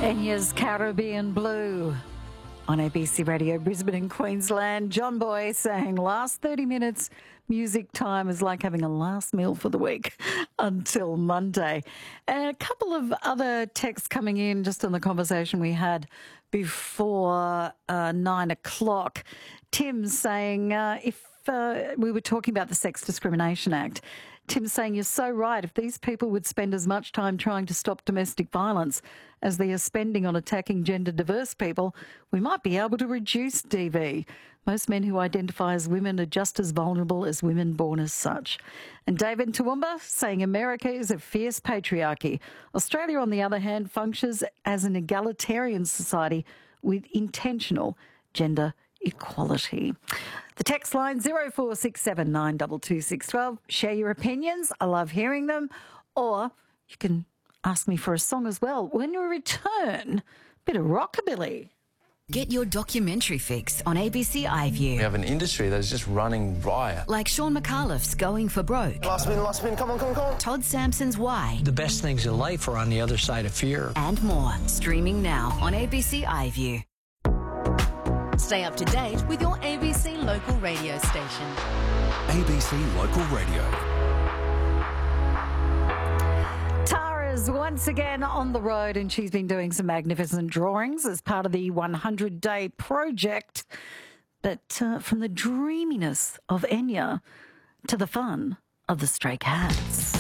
Enya's Caribbean Blue on ABC Radio Brisbane and Queensland. John Boy saying last 30 minutes music time is like having a last meal for the week until Monday. And a couple of other texts coming in just on the conversation we had before 9 o'clock. Tim saying if we were talking about the Sex Discrimination Act, Tim's saying, you're so right. If these people would spend as much time trying to stop domestic violence as they are spending on attacking gender diverse people, we might be able to reduce DV. Most men who identify as women are just as vulnerable as women born as such. And David Toowoomba saying America is a fierce patriarchy. Australia, on the other hand, functions as an egalitarian society with intentional gender equality. The text line 0467922612. Share your opinions. I love hearing them. Or you can ask me for a song as well. When we return, a bit of rockabilly. Get your documentary fix on ABC iView. We have an industry that is just running riot. Like Sean McAuliffe's Going for Broke. Last spin, come on. Todd Sampson's Why. The best things in life are on the other side of fear. And more. Streaming now on ABC iView. Stay up to date with your ABC local radio station. ABC Local Radio. Tara's once again on the road and she's been doing some magnificent drawings as part of the 100-day project that from the dreaminess of Enya to the fun of the Stray Cats.